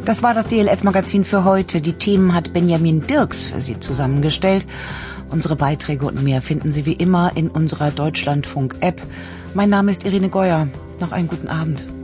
Das war das DLF-Magazin für heute. Die Themen hat Benjamin Dirks für Sie zusammengestellt. Unsere Beiträge und mehr finden Sie wie immer in unserer Deutschlandfunk-App. Mein Name ist Irene Geuer. Noch einen guten Abend.